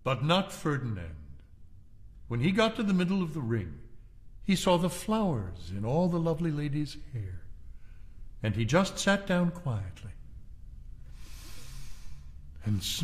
But not Ferdinand. When he got to the middle of the ring, he saw the flowers in all the lovely ladies' hair, and he just sat down quietly and